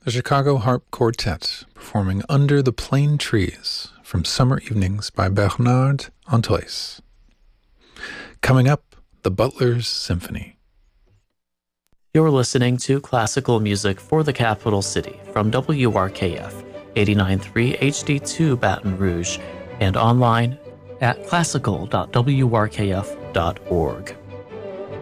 the Chicago Harp Quartet performing Under the Plane Trees from Summer Evenings by Bernard Antois. Coming up, the Butler's Symphony. You're listening to classical music for the capital city from WRKF 89.3 HD2 Baton Rouge and online at classical.wrkf.org.